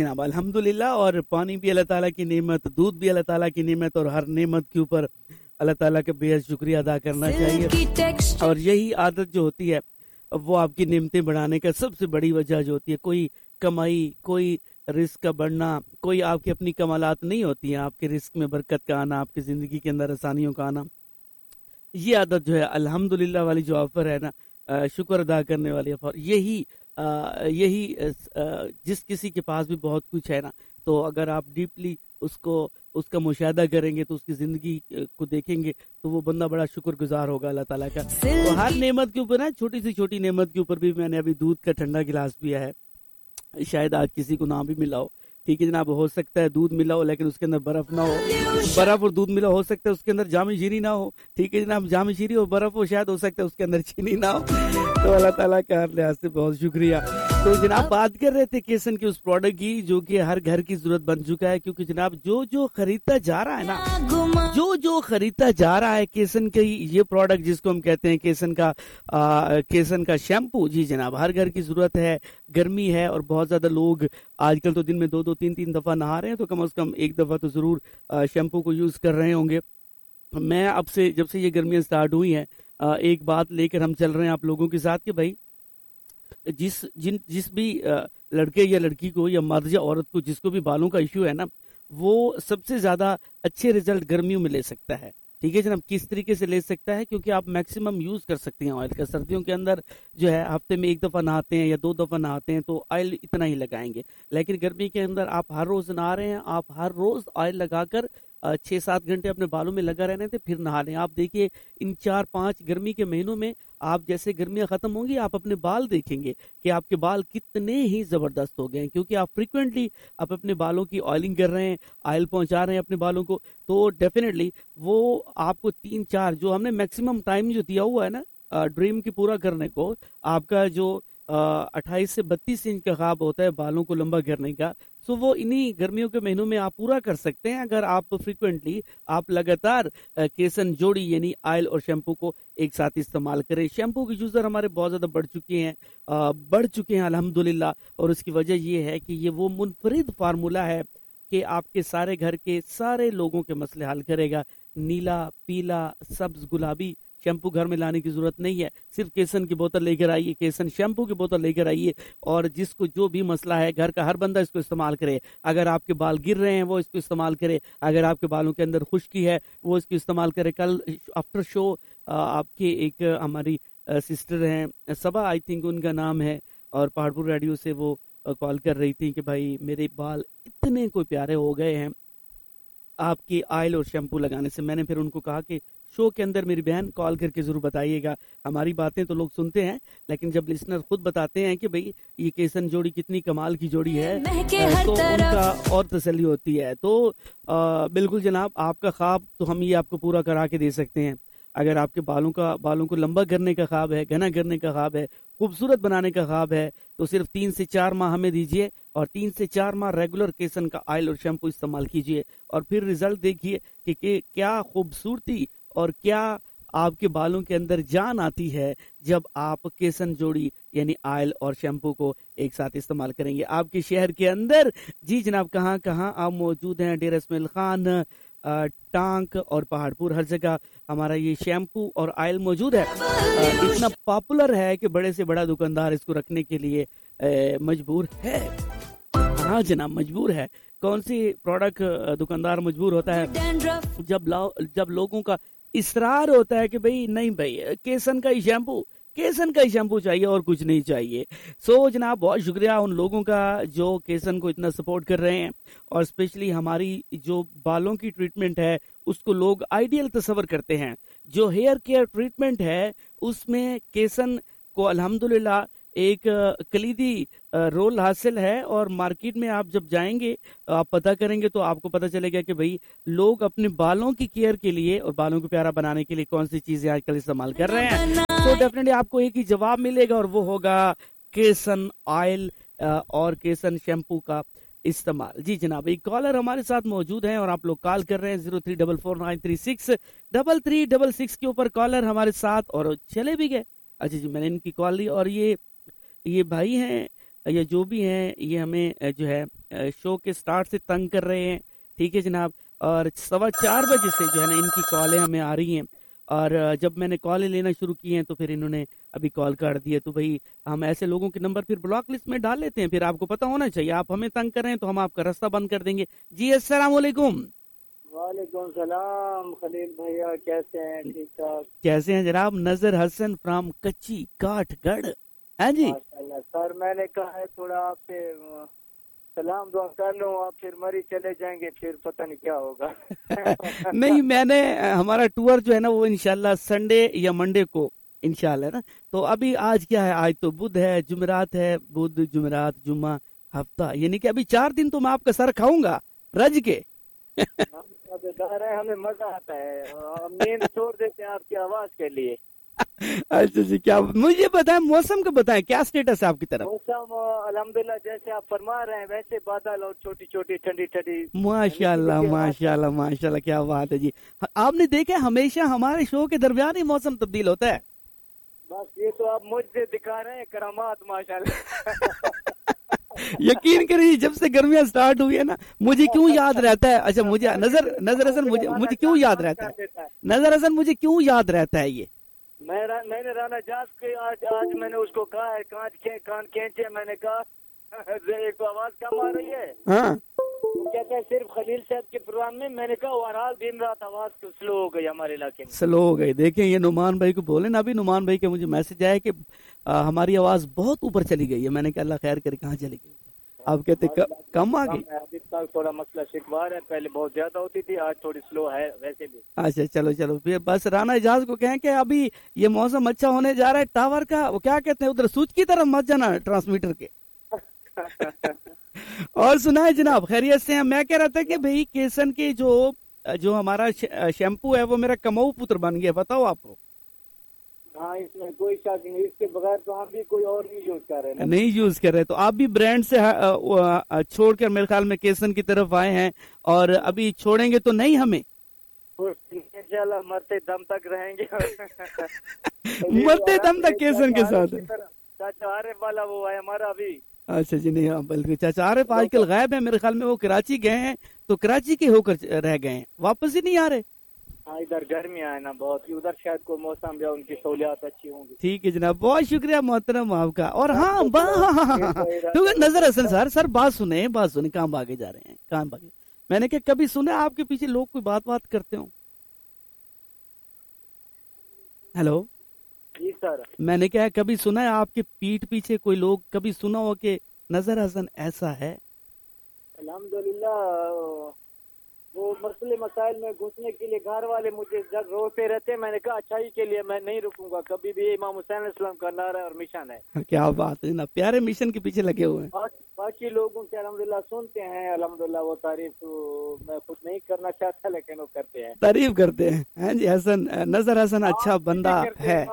जनाब अल्हम्दुलिल्लाह। और पानी भी अल्लाह ताला की नेमत, दूध भी अल्लाह ताला की नेमत, और हर नेमत के ऊपर अल्लाह ताला का बेहद शुक्रिया अदा करना चाहिए। और यही आदत जो होती है वो आपकी नेमतें बढ़ाने का सबसे बड़ी वजह जो होती है। कोई कमाई, कोई रिस्क का बढ़ना, कोई आपकी अपनी कमालात नहीं होती हैं, आपके रिस्क में बरकत का आना, आपकी ज़िंदगी के अंदर आसानियों का आना, ये आदत जो है अल्हम्दुलिल्लाह वाली जो ऑफर है ना, शुक्र अदा करने वाली ऑफर, यही जिस किसी के पास भी बहुत कुछ है ना, तो अगर आप डीपली उसका मुशाहदा करेंगे तो उसकी जिंदगी को देखेंगे तो वो बंदा बड़ा शुक्रगुजार होगा अल्लाह ताला का। तो हर नेमत के ऊपर ना, छोटी से छोटी नेमत के ऊपर भी, मैंने अभी दूध का ठंडा गिलास पिया है, शायद आज किसी को ना भी मिला हो, ठीक है जनाब, हो सकता है दूध मिला हो लेकिन उसके अंदर बर्फ ना हो, बर्फ और दूध मिला हो सकता है उसके अंदर जामी शीरी ना हो, ठीक है जनाब, जामी शीरी और बर्फ हो, शायद हो सकता है उसके अंदर चीनी ना हो। तो अल्लाह ताला का हर लिहाज से बहुत शुक्रिया। तो जनाब बात कर रहे थे केसन के उस प्रोडक्ट की जो कि हर घर की जरूरत बन चुका है, क्योंकि जनाब जो खरीदता जा रहा है ना, जो खरीदता जा रहा है केसन के ये प्रोडक्ट जिसको हम कहते हैं केसन का शैम्पू, जी जनाब, हर घर की जरूरत है। गर्मी है और बहुत ज्यादा लोग आजकल तो दिन में 2-2 3-3 दफा नहा रहे हैं, तो कम से कम एक दफा तो जरूर शैम्पू को यूज कर रहे होंगे। मैं अब से जब से ये गर्मियां स्टार्ट हुई हैं, एक बात लेकर हम चल रहे हैं आप लोगों के साथ कि भाई जिस भी लड़के या लड़की को या मर्द या औरत को जिसको भी बालों का इश्यू है ना, वो सबसे ज्यादा अच्छे रिजल्ट गर्मियों में ले सकता है। ठीक है जनाब, किस तरीके से ले सकता है, क्योंकि आप मैक्सिमम यूज कर सकते हैं ऑयल का। सर्दियों के अंदर जो है हफ्ते में एक दफा नहाते हैं या 2 दफा नहाते हैं तो ऑयल इतना ही लगाएंगे, लेकिन गर्मी के अंदर आप हर रोज नहा रहे हैं, आप हर रोज ऑयल लगाकर 6-7 घंटे अपने बालों में लगा रहने थे, फिर नहा लें। आप देखिए इन 4-5 गर्मी के महीनों में आप जैसे गर्मियां खत्म होंगी आप अपने बाल देखेंगे कि आपके बाल कितने ही जबरदस्त हो गए हैं, क्योंकि आप फ्रिक्वेंटली आप अपने बालों की ऑयलिंग कर रहे हैं, ऑयल पहुंचा रहे हैं अपने बालों को। तो डेफिनेटली वो आपको 3-4 जो हमने मैक्सिमम टाइम जो दिया हुआ है ना ड्रीम की पूरा करने को, आपका जो 28 से 32 इंच का ख्वाब होता है बालों को लंबा करने का, सो वो इन्हीं गर्मियों के महीनों में आप पूरा कर सकते हैं अगर आप फ्रिक्वेंटली, आप लगातार केसन जोड़ी यानी ऑयल और शैम्पू को एक साथ इस्तेमाल करें। शैम्पू के यूजर हमारे बहुत ज्यादा बढ़ चुके हैं अल्हम्दुलिल्लाह, और उसकी वजह ये है कि ये वो मुनफरिद फार्मूला है कि आपके सारे घर के सारे लोगों के मसले हल करेगा। नीला, पीला, सब्ज, गुलाबी शैम्पू घर में लाने की जरूरत नहीं है, सिर्फ केसन की बोतल लेकर आइए, केसन शैम्पू की बोतल लेकर आइए, और जिसको जो भी मसला है घर का हर बंदा इसको इस्तेमाल करे। अगर आपके बाल गिर रहे हैं वो इसको इस्तेमाल करे, अगर आपके बालों के अंदर खुश्की है वो इसको इस्तेमाल करे। कल आफ्टर शो आपके एक हमारी सिस्टर हैं सबा, आई थिंक उनका नाम है, और पहाड़पुर रेडियो से वो कॉल कर रही थी कि भाई मेरे बाल इतने कोई प्यारे हो गए हैं आपके ऑयल और शैम्पू लगाने से। मैंने फिर उनको कहा कि शो के अंदर मेरी बहन कॉल करके जरूर बताइएगा, हमारी बातें तो लोग सुनते हैं लेकिन जब लिसनर खुद बताते हैं कि भाई ये केसन जोड़ी कितनी कमाल की जोड़ी है तो उनका और तसल्ली होती है। तो बिल्कुल जनाब, आपका ख्वाब तो हम ये आपको पूरा करा के दे सकते हैं। अगर आपके बालों को लंबा करने का ख्वाब है, घना करने का ख्वाब है, खूबसूरत बनाने का ख्वाब है, तो सिर्फ 3 से 4 माह हमें दीजिए और 3 से 4 माह रेगुलर केसन का ऑयल और शैम्पू इस्तेमाल कीजिए, और फिर रिजल्ट देखिए कि क्या खूबसूरती और क्या आपके बालों के अंदर जान आती है जब आप केसन जोड़ी यानी ऑयल और शैम्पू को एक साथ इस्तेमाल करेंगे। आपके शहर के अंदर जी जनाब कहाँ कहाँ आप मौजूद हैं, डेरा इस्माइल खान, टांक और पहाड़पुर, हर जगह हमारा ये शैम्पू और ऑयल मौजूद है। इतना पॉपुलर है कि बड़े से बड़ा दुकानदार इसको रखने के लिए मजबूर है। हाँ जनाब मजबूर है। कौन सी प्रोडक्ट दुकानदार मजबूर होता है? जब लोगों का इसरार होता है कि भाई नहीं भाई केसन का ही शैम्पू चाहिए और कुछ नहीं चाहिए। सो जनाब बहुत शुक्रिया उन लोगों का जो केसन को इतना सपोर्ट कर रहे हैं, और स्पेशली हमारी जो बालों की ट्रीटमेंट है उसको लोग आइडियल तस्वर करते हैं। जो हेयर केयर ट्रीटमेंट है उसमें केसन को अल्हम्दुलिल्लाह एक कलीदी रोल हासिल है, और मार्केट में आप जब जाएंगे आप पता करेंगे तो आपको पता चलेगा कि भाई लोग अपने बालों की केयर के लिए और बालों को प्यारा बनाने के लिए कौन सी चीजें आजकल इस्तेमाल कर रहे हैं। तो डेफिनेटली आपको एक ही जवाब मिलेगा और वो होगा केसन ऑयल और केसन शैम्पू का इस्तेमाल। जी जनाब, एक कॉलर हमारे साथ मौजूद हैं और आप लोग कॉल कर रहे हैं 0344936366 के ऊपर कॉलर हमारे साथ, और चले भी गए। अच्छा जी, मैंने इनकी कॉल ली, और ये भाई हैं या जो भी हैं ये हमें जो है शो के स्टार्ट से तंग कर रहे हैं, ठीक है जनाब। और 4:15 बजे से जो है ना इनकी कॉलें हमें आ रही हैं, और जब मैंने कॉलें लेना शुरू की हैं तो फिर इन्होंने अभी कॉल काट दिए। तो भाई हम ऐसे लोगों के नंबर फिर ब्लॉक लिस्ट में डाल लेते हैं, फिर आपको पता होना चाहिए, आप हमें तंग कर रहे हैं तो हम आपका रास्ता बंद कर देंगे। जी अस्सलाम वालेकुम। वालेकुम सलाम खलील भैया, कैसे हैं? ठीक ठाक। कैसे हैं जनाब? नजर हसन फ्रॉम कच्ची काठगढ़। हाँ जी माशाल्लाह सर, मैंने कहा है थोड़ा आपसे सलाम दुआ कर लूं, आप फिर मरी चले जाएंगे, फिर पता नहीं क्या होगा। नहीं, मैंने हमारा टूर जो है ना वो इंशाल्लाह संडे या मंडे को इंशाल्लाह है ना। तो अभी आज क्या है, आज तो बुध है, जुमेरात है, बुध जुमेरात जुम्मा हफ्ता, यानी कि अभी 4 दिन तो मैं आपका सर खाऊंगा रज के। हम मजेदार है, हमें मजा आता है, हम नींद छोड़ देते हैं आपकी आवाज के लिए। अच्छा जी, क्या मुझे बताएं, मौसम का बताएं, क्या स्टेटस है आपकी तरफ? मौसम अल्हम्दुलिल्लाह जैसे आप फरमा रहे हैं वैसे बादल और छोटी छोटी ठंडी ठंडी। माशाल्लाह माशाल्लाह माशाल्लाह, क्या बात है जी। आपने देखा हमेशा हमारे शो के दरमियान ही मौसम तब्दील होता है। बस ये तो आप मुझसे दिखा रहे हैं करामात माशाल्लाह। यकीन करिए जब से गर्मियां स्टार्ट हुई है ना, मुझे क्यों याद रहता है, अच्छा मुझे नजर हसन मुझे क्यों याद रहता है, नजर हसन मुझे क्यों याद रहता है ये? मैंने राना जास के आज मैंने उसको कहा है कान खींचे, मैंने कहा एक तो आवाज कम आ रही है। हाँ वो कहता है सिर्फ खलील साहब के प्रोग्राम में, मैंने कहा ओवरऑल दिन रात आवाज स्लो हो गई हमारे इलाके में, स्लो हो गई। देखें ये नुमान भाई को बोले ना, अभी नुमान भाई के मुझे मैसेज आया कि हमारी आवाज बहुत ऊपर चली गई है। मैंने कहा अल्लाह खैर करे, कहाँ चली गई? आप कहते कम आ गई। अभी तक थोड़ा मसला शिकवार है, पहले बहुत ज्यादा होती थी, आज थोड़ी स्लो है वैसे भी। अच्छा चलो फिर बस राना एजाज को कहें कि अभी ये मौसम अच्छा होने जा रहा है, टावर का वो क्या कहते हैं उधर स्विच की तरफ मत जाना ट्रांसमीटर के। और सुनाए जनाब, खैरियत से हैं? मैं कह रहा था कि भाई केसन के जो हमारा शैम्पू है वो मेरा कमाऊ पुत्र बन गया, बताओ आपको। हाँ, इसमें कोई शक नहीं, इसके बगैर तो हम भी कोई और नहीं यूज कर रहे हैं। नहीं यूज कर रहे, तो आप भी ब्रांड से छोड़कर मेरे ख्याल में केसन की तरफ आए हैं, और अभी छोड़ेंगे तो नहीं हमें? इंशाल्लाह मरते दम तक रहेंगे। मरते दम तक केसन के साथ। चाचा आरिफ वाला वो है हमारा अभी। अच्छा जी, नहीं हाँ, बल्कि चाचा आरिफ आजकल गायब है, मेरे ख्याल में वो कराची गए हैं, तो कराची के होकर रह गए हैं, वापस ही नहीं आ रहे। हाँ, इधर गर्मियाँ है ना बहुत, उधर शायद को मौसम या उनकी सहूलियात अच्छी होंगी। ठीक है जनाब, बहुत शुक्रिया मोहतरम आपका। और हाँ तो नजर हसन सर बात सुने काम भागे जा रहे हैं, काम भागे। मैंने क्या कभी सुना आपके पीछे लोग कोई बात करते हो? हेलो जी सर, मैंने क्या कभी सुना है आपके पीठ पीछे कोई लोग, कभी सुना हो कि नजर हसन ऐसा है? अल्हम्दुलिल्लाह वो मसले मसाइल में घुसने के लिए घर वाले मुझे जब रोकते रहते हैं, मैंने कहा अच्छाई के लिए मैं नहीं रुकूंगा कभी भी, इमाम हुसैन अलैहिस्सलाम का नारा और मिशन है। क्या बात है ना, प्यारे मिशन के पीछे लगे हुए हैं। बाकी लोगों से अल्हम्दुलिल्लाह सुनते हैं, अल्हम्दुलिल्लाह वो तारीफ तो मैं खुद नहीं करना चाहता लेकिन वो करते हैं, तारीफ करते हैं। हैं जी हसन, नजर हसन अच्छा बंदा है।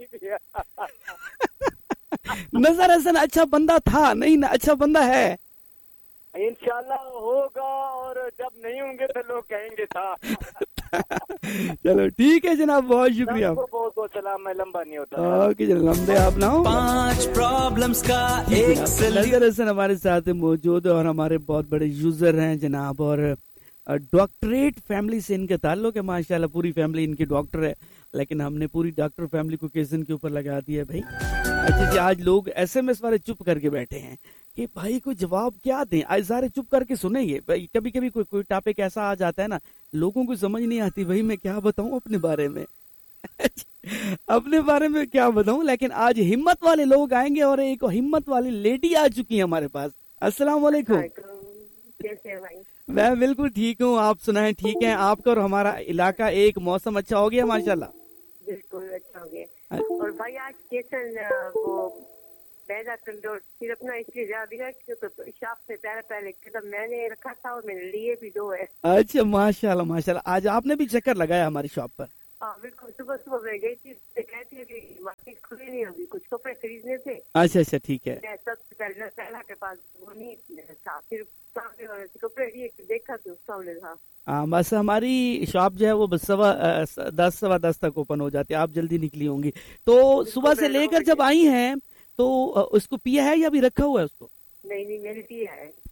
नजर हसन अच्छा बंदा था नहीं ना, अच्छा बंदा है, इंशाल्लाह होगा, और जब नहीं होंगे तो लोग कहेंगे था। चलो ठीक है जनाब, बहुत शुक्रिया, बहुत बहुत सलाम। मैं लंबा नहीं होता। ओके चलो, लंबे आप ना हो। 5 प्रॉब्लम्स का एक नजर हसन हमारे साथ मौजूद है, और हमारे बहुत बड़े यूजर हैं जनाब, और डॉक्टरेट फैमिली से इनका ताल्लुक है माशाल्लाह, पूरी फैमिली इनकी डॉक्टर है, लेकिन हमने पूरी डॉक्टर फैमिली को केसन के ऊपर लगा दिया भाई। अच्छा जी, आज लोग एसएमएस वाले चुप करके बैठे हैं कि भाई को जवाब क्या दें, आज सारे चुप करके सुनेंगे भाई। कभी कभी कोई टॉपिक ऐसा आ जाता है ना, लोगों को समझ नहीं आती भाई मैं क्या बताऊं अपने बारे में। अपने बारे में क्या बताऊं, लेकिन आज हिम्मत वाले लोग आएंगे, और एक हिम्मत वाली लेडी आ चुकी है हमारे पास। अस्सलाम वालेकुम। कैसे हैं भाई? मैं बिल्कुल ठीक हूँ, आप सुनाएं ठीक है? आपका और हमारा इलाका एक मौसम अच्छा हो गया माशाल्लाह। बिल्कुल अच्छा हो गया। और भाई आज केसन वो पैदा तंदूर सिर्फ ना इसलिए ज्यादा दिखा क्योंकि शॉप से पहले कदम मैंने रखा था और मैंने लिए भी 2 है। अच्छा माशाल्लाह माशाल्लाह, आज आपने भी चक्कर लगाया हमारी शॉप पर? हाँ बिल्कुल, सुबह मैं गई थी, कहती है कि मार्केट खुली नहीं होगी, कुछ कपड़े खरीदने थे। अच्छा ठीक है। सबसे पहले पहला के पास वो नहीं था, फिर सामने वाले कपड़े लिए देखा तो सामने था। हाँ बस हमारी शॉप जो है वो बस 10:15 तक ओपन हो जाती है, आप जल्दी निकली होंगी। तो सुबह से लेकर जब आई हैं तो उसको पिया है या अभी रखा हुआ है उसको? नहीं मैंने पिया है।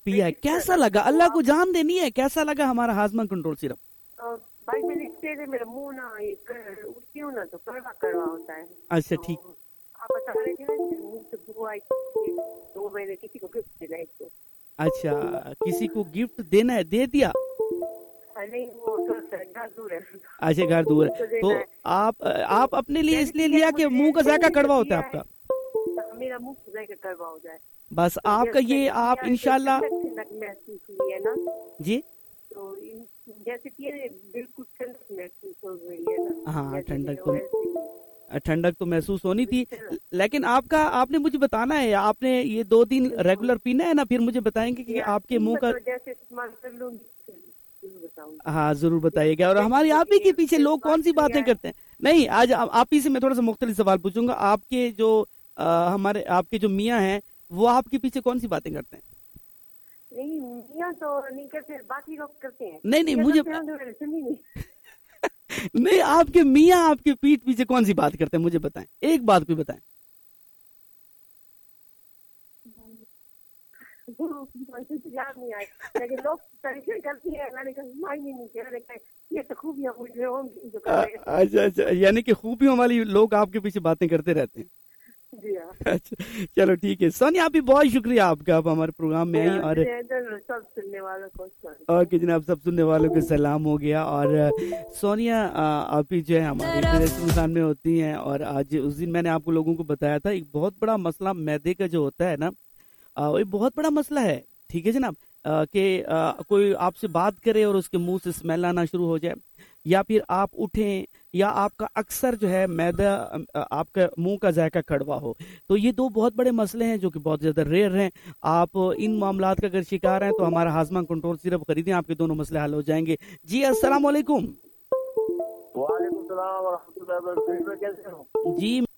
पिया है, कैसा लगा? अल्लाह को जान देनी है, कैसा लगा हमारा हाजमा कंट्रोल सिरप? भाई मैंने इससे मेरा मुंह ना उठती हूँ ना तो कड़वा कड़वा होता है। अच्छा ठीक। आप बता रहे थे ना मुंह से बू आई तो मैंने किसी को गिफ्ट देना है इसको। अच्छा, किसी को गिफ्ट देना है, दे दिया? नहीं वो तो घर दूर है। अच्छा घर दूर है, तो आप अपने लिए इसलिए लिया कि मुंह का जायका कड़वा होता है आपका? मेरा मुंह का जायका कड़वा हो जाए बस आपका ये आप इंशाल्लाह महसूस हुई है ना जी, तो जैसे कि बिल्कुल ठंडक महसूस हो रही है ना। हाँ ठंडक तो महसूस होनी थी, लेकिन आपने मुझे बताना है, आपने ये 2 दिन रेगुलर पीना है ना, फिर मुझे बताएंगे कि आपके मुंह का जैसे इस्तेमाल कर लूंगी। हाँ जरूर बताइएगा। और हमारी आप ही के पीछे लोग कौन सी बातें करते हैं? नहीं, आज आप ही से मैं थोड़ा सा मुख्तलिफ सवाल पूछूंगा। आपके जो आपके जो मियाँ हैं वो आपके पीछे कौन सी बातें करते हैं? नहीं मियाँ तो नहीं करते, बाकी लोग करते हैं। नहीं मुझे नहीं, आपके मियाँ आपके पीठ पीछे कौन सी बात करते हैं, मुझे बताएं, एक बात कोई बताएं। याद नहीं आए, लेकिन लोग तरीके करती है, मैंने कहा नहीं किया, ये तो खूबियां मुझे होंगी जो कर रहे हैं। अच्छा, यानी कि खूबियों वाली लोग आपके पीछे बातें करते रहते हैं। जी हाँ। अच्छा चलो ठीक है सोनिया, आप भी बहुत शुक्रिया आपका, आप हमारे प्रोग्राम में आई। और सब सुनने वालों को ओके जनाब, सब सुनने वालों को सलाम हो गया। और सोनिया आप ही जो है हमारे हिंदुस्तान में होती हैं, और आज उस दिन मैंने आपको लोगों को बताया था एक बहुत बड़ा मसला मैदे का जो होता है ना, वो बहुत बड़ा मसला है, ठीक है जनाब, कि कोई आपसे बात करे और उसके मुंह से स्मेल आना शुरू हो जाए, या फिर आप उठें, या आपका अक्सर जो है मैदा आपका मुंह का जायका कड़वा हो। तो ये 2 बहुत बड़े मसले हैं जो कि बहुत ज्यादा रेयर हैं। आप इन मामलात का अगर शिकार हैं तो हमारा हाजमा कंट्रोल सिर्फ खरीदें, आपके दोनों मसले हल हो जाएंगे। जी अस्सलाम वालेकुम। वालेकुम सलाम व रहमतुल्लाहि व बरकातहू। कैसे हो? जी